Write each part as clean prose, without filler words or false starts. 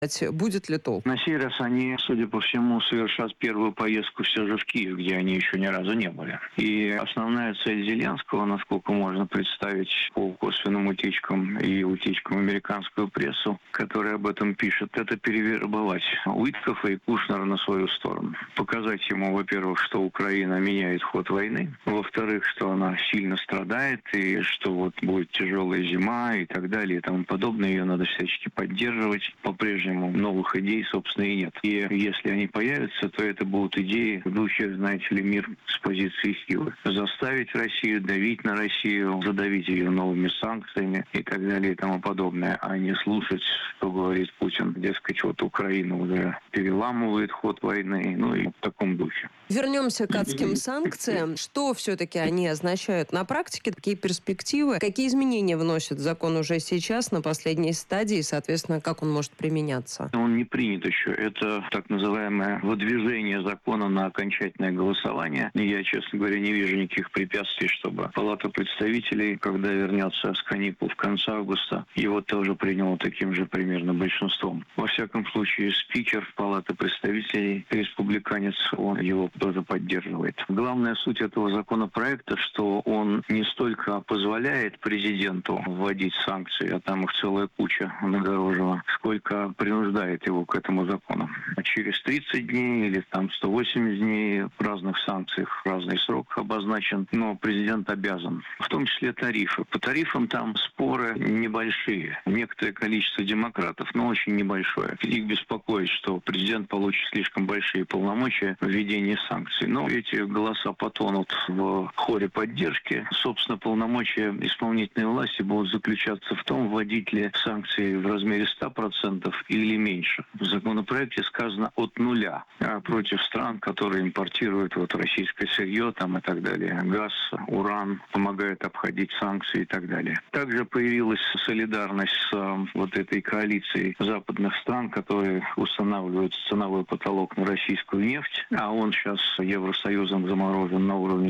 Будет ли толк? На сей раз они, судя по всему, совершат первую поездку все же в Киев, где они еще ни разу не были. И основная цель Зеленского, насколько можно представить по косвенным утечкам и утечкам в американскую прессу, которая об этом пишет, это перевербовать Уиткофа и Кушнера на свою сторону. Показать ему, во-первых, что Украина меняет ход войны, во-вторых, что она сильно страдает и что вот будет тяжелая зима и так далее и тому подобное. Ее надо всячески поддерживать. По-прежнему новых идей, собственно, и нет. И если они появятся, то это будут идеи в духе, знаете ли, мир с позиции силы. Заставить Россию, давить на Россию, задавить ее новыми санкциями и так далее и тому подобное, а не слушать, что говорит Путин. Дескать, вот Украина уже переламывает ход войны, ну и в таком духе. Вернемся к адским санкциям. Что все-таки они означают на практике? Какие перспективы? Какие изменения вносит закон уже сейчас на последней стадии? И, соответственно, как он может применяться? Он не принят еще. Это так называемое выдвижение закона на окончательное голосование. Я, честно говоря, не вижу никаких препятствий, чтобы Палата представителей, когда вернется с каникул в конце августа, его тоже приняла таким же примерно большинством. Во всяком случае, спикер Палаты представителей, республиканец, он его тоже поддерживает. Главная суть этого законопроекта, что он не столько позволяет президенту вводить санкции, а там их целая куча нагорожена, сколько принуждает его к этому закону. Через 30 дней или там 180 дней в разных санкциях разный срок обозначен, но президент обязан. В том числе тарифы. По тарифам там споры небольшие. Некоторое количество демократов, но очень небольшое. Их беспокоит, что президент получит слишком большие полномочия в введении санкций. Но эти голоса потонут в хоре поддержки. Собственно, полномочия исполнительной власти будут заключаться в том, вводить ли санкции в размере 100% или меньше. В законопроекте сказано от нуля против стран, которые импортируют вот российское сырье там и так далее. Газ, уран, помогают обходить санкции и так далее. Также появилась солидарность с вот этой коалицией западных стран, которые устанавливают ценовой потолок на российскую нефть, а он сейчас Евросоюзом заморожен на уровне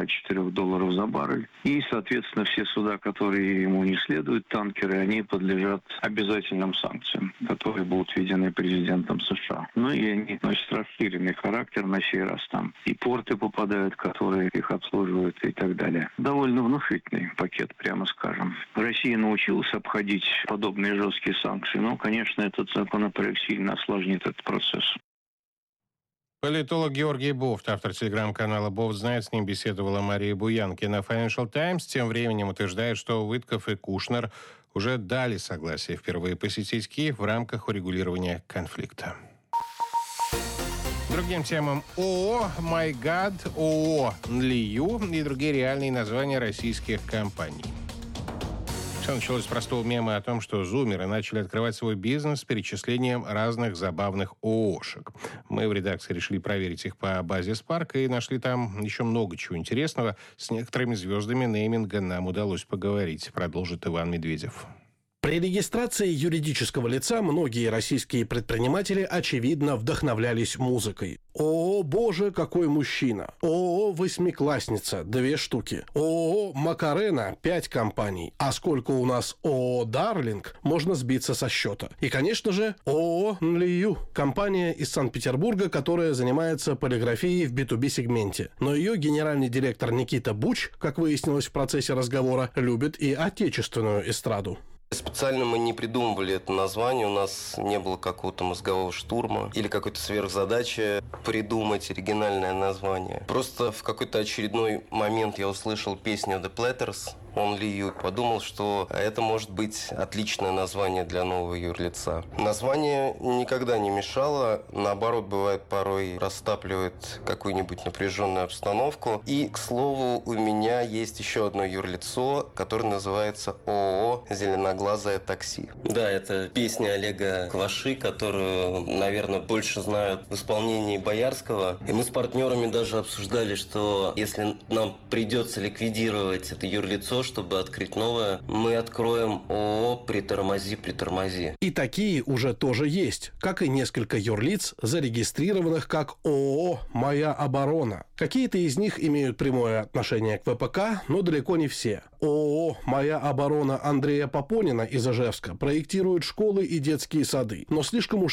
$44 за баррель. И, соответственно, все суда, которые ему не следуют, танкеры, они подлежат обязательным санкциям, которые будут введены президентом США. Ну и они носят расширенный характер на сей раз там. И порты попадают, которые их обслуживают и так далее. Довольно внушительный пакет, прямо скажем. Россия научилась обходить подобные жесткие санкции, но, конечно, этот законопроект сильно осложнит этот процесс. Политолог Георгий Бофт, автор телеграм-канала «Бофт знает», с ним беседовала Мария Буянкина. Financial Times тем временем утверждает, что Уиткоф и Кушнер уже дали согласие впервые посетить Киев в рамках урегулирования конфликта. Другим темам: ООО «Майгад», ООО «Нлию» и другие реальные названия российских компаний. Все началось с простого мема о том, что зумеры начали открывать свой бизнес с перечислением разных забавных ООшек. Мы в редакции решили проверить их по базе Spark и нашли там еще много чего интересного. С некоторыми звездами нейминга нам удалось поговорить, продолжит Иван Медведев. При регистрации юридического лица многие российские предприниматели, очевидно, вдохновлялись музыкой. ООО «Боже, какой мужчина», ООО «Восьмиклассница» 2 штуки, ООО «Макарена» 5 компаний, а сколько у нас ООО «Дарлинг», можно сбиться со счета. И, конечно же, ООО «Нлию», компания из Санкт-Петербурга, которая занимается полиграфией в B2B-сегменте. Но ее генеральный директор Никита Буч, как выяснилось в процессе разговора, любит и отечественную эстраду. Специально мы не придумывали это название, у нас не было какого-то мозгового штурма или какой-то сверхзадачи придумать оригинальное название. Просто в какой-то очередной момент я услышал песню The Platters, Only You, подумал, что это может быть отличное название для нового юрлица. Название никогда не мешало, наоборот, бывает порой растапливает какую-нибудь напряженную обстановку. И, к слову, у меня есть еще одно юрлицо, которое называется ООО «Зеленоглазое такси». Да, это песня Олега Кваши, которую, наверное, больше знают в исполнении Боярского. И мы с партнерами даже обсуждали, что если нам придется ликвидировать это юрлицо, того, чтобы открыть новое, мы откроем ООО «Притормози». И такие уже тоже есть, как и несколько юрлиц, зарегистрированных как ООО «Моя оборона». Какие-то из них имеют прямое отношение к ВПК, но далеко не все. ООО «Моя оборона» Андрея Попонина из Ижевска проектирует школы и детские сады, но слишком уж